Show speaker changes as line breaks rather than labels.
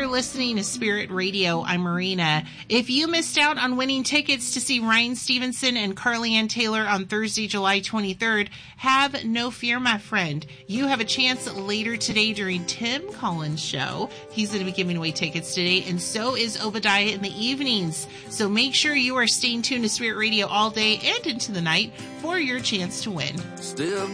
for listening to Spirit Radio. I'm Marina. If you missed out on winning tickets to see Ryan Stevenson and Carly Ann Taylor on Thursday, July 23rd, have no fear, my friend. You have a chance later today during Tim Collins' show. He's going to be giving away tickets today, and so is Obadiah in the evenings. So make sure you are staying tuned to Spirit Radio all day and into the night for your chance to win.
Still